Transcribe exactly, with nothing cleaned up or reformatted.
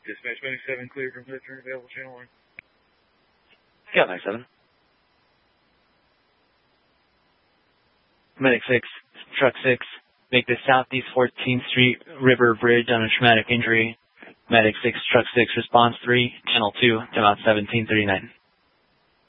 Dispatch Medic seven, clear from Victor, available channel one. Yeah, Medic seven. Medic six, Truck six, make the Southeast fourteenth Street River Bridge on a traumatic injury. Medic six, Truck six, response three, channel two, to Mount seventeen thirty-nine.